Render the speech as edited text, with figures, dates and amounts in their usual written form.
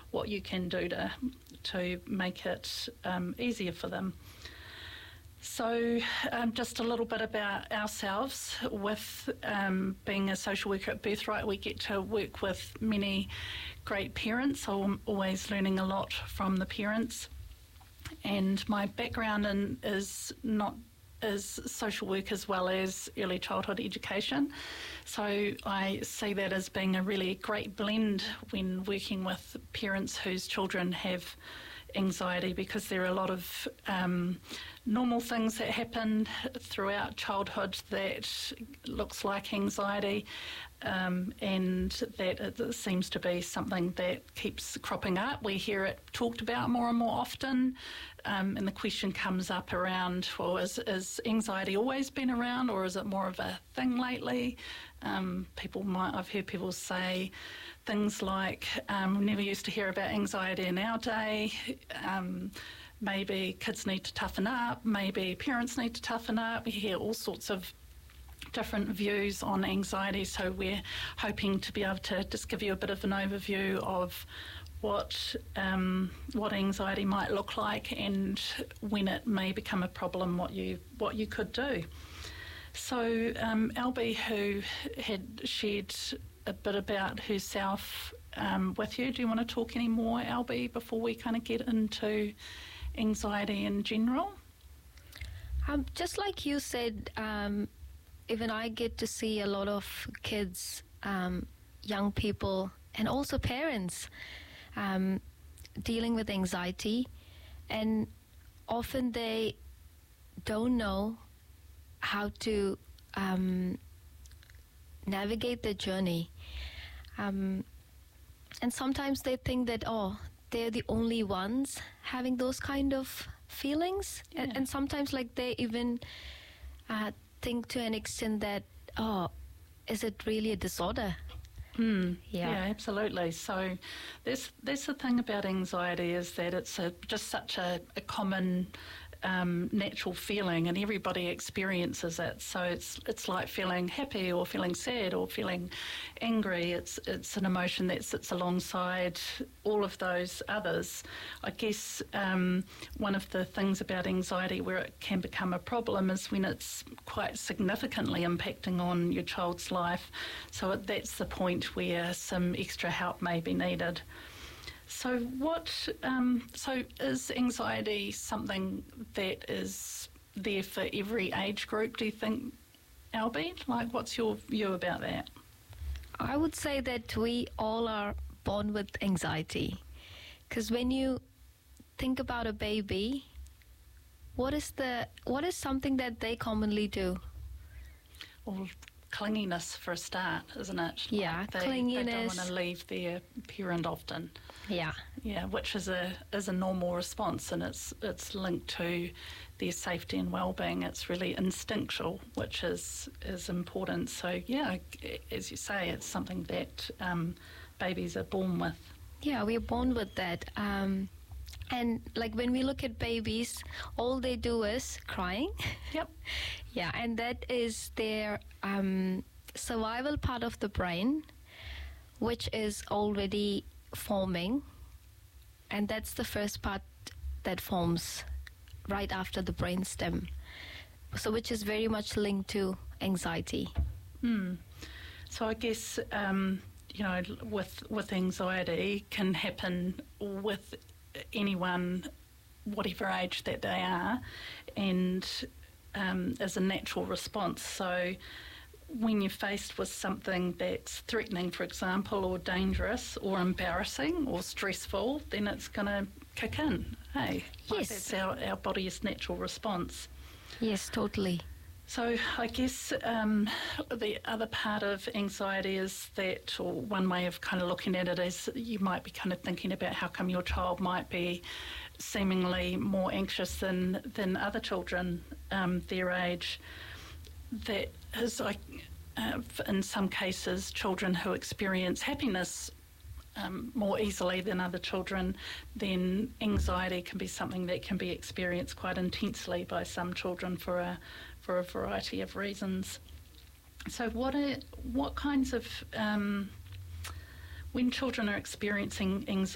what you can do to make it easier for them. So just a little bit about ourselves. With being a social worker at Birthright, we get to work with many great parents. So I'm always learning a lot from the parents. And my background is social work as well as early childhood education. So I see that as being a really great blend when working with parents whose children have anxiety, because there are a lot of normal things that happen throughout childhood that looks like anxiety, and that it seems to be something that keeps cropping up. We hear it talked about more and more often, and the question comes up around, well, is anxiety always been around, or is it more of a thing lately? I've heard people say things like, we never used to hear about anxiety in our day. Maybe kids need to toughen up, maybe parents need to toughen up. We hear all sorts of different views on anxiety, so we're hoping to be able to just give you a bit of an overview of what anxiety might look like, and when it may become a problem, what you could do. So Albie, who had shared a bit about herself with you, do you want to talk any more, Albie, before we kind of get into anxiety in general? Just like you said, even I get to see a lot of kids, young people, and also parents dealing with anxiety, and often they don't know how to navigate their journey. And sometimes they think that, they're the only ones having those kind of feelings. Yeah. And sometimes they even think to an extent that, is it really a disorder? Yeah, absolutely. So that's the thing about anxiety, is that it's just such a common natural feeling, and everybody experiences it. So it's like feeling happy or feeling sad or feeling angry. It's an emotion that sits alongside all of those others. I guess one of the things about anxiety where it can become a problem is when it's quite significantly impacting on your child's life. So that's the point where some extra help may be needed. So so is anxiety something that is there for every age group, do you think, Albie? What's your view about that? I would say that we all are born with anxiety. Because when you think about a baby, what is something that they commonly do? Well, clinginess for a start, isn't it? Yeah, clinginess. They don't clinginess. want to leave their parent often. Yeah. Yeah, which is a normal response, and it's linked to their safety and well-being. It's really instinctual, which is important. So yeah, as you say, it's something that babies are born with. Yeah, we're born with that. And when we look at babies, all they do is crying. Yep. Yeah, and that is their survival part of the brain, which is already forming. And that's the first part that forms right after the brainstem. So which is very much linked to anxiety. So I guess, with anxiety can happen with anyone, whatever age that they are, and as a natural response. So when you're faced with something that's threatening, for example, or dangerous or embarrassing or stressful, then it's going to kick in, hey? Yes. That's our body's natural response. Yes, totally. So I guess the other part of anxiety is that, or one way of kind of looking at it is you might be kind of thinking about how come your child might be seemingly more anxious than other children their age. That is, in some cases, children who experience happiness more easily than other children, then anxiety can be something that can be experienced quite intensely by some children for a variety of reasons. So what kinds of when children are experiencing anxiety,